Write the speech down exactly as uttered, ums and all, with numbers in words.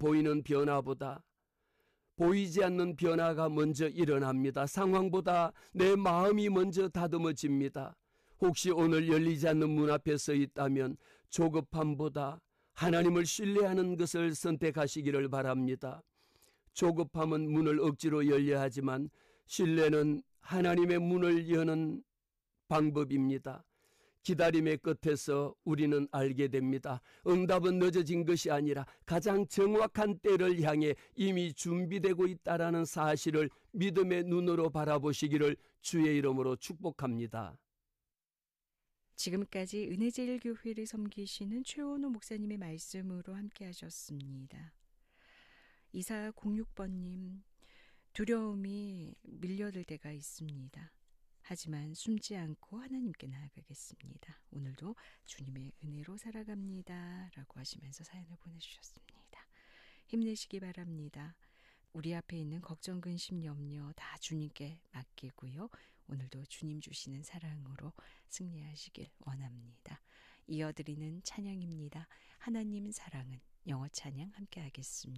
보이는 변화보다 보이지 않는 변화가 먼저 일어납니다. 상황보다 내 마음이 먼저 다듬어집니다. 혹시 오늘 열리지 않는 문 앞에 서 있다면 조급함보다 하나님을 신뢰하는 것을 선택하시기를 바랍니다. 조급함은 문을 억지로 열려야 하지만 신뢰는 하나님의 문을 여는 방법입니다. 기다림의 끝에서 우리는 알게 됩니다. 응답은 늦어진 것이 아니라 가장 정확한 때를 향해 이미 준비되고 있다는 사실을 믿음의 눈으로 바라보시기를 주의 이름으로 축복합니다. 지금까지 은혜제일교회를 섬기시는 최원호 목사님의 말씀으로 함께 하셨습니다. 이사공육 번님, 두려움이 밀려들 때가 있습니다. 하지만 숨지 않고 하나님께 나아가겠습니다. 오늘도 주님의 은혜로 살아갑니다. 라고 하시면서 사연을 보내주셨습니다. 힘내시기 바랍니다. 우리 앞에 있는 걱정, 근심, 염려 다 주님께 맡기고요. 오늘도 주님 주시는 사랑으로 승리하시길 원합니다. 이어드리는 찬양입니다. 하나님 사랑은 영어 찬양 함께 하겠습니다.